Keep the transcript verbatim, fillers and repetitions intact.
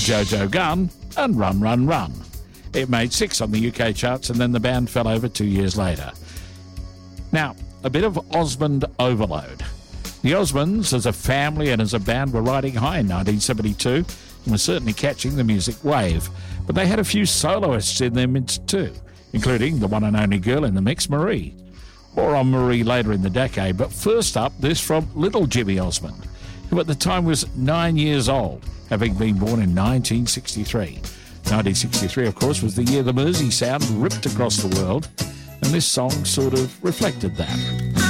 Jojo Gunn and Run Run Run. It made six on the U K charts, and then the band fell over two years later. Now, a bit of Osmond overload. The Osmonds, as a family and as a band, were riding high in nineteen seventy-two and were certainly catching the music wave. But they had a few soloists in their midst too, including the one and only girl in the mix, Marie. More on Marie later in the decade, but first up, this from little Jimmy Osmond, who at the time was nine years old, having been born in nineteen sixty-three. nineteen sixty-three, of course, was the year the Mersey sound ripped across the world, and this song sort of reflected that.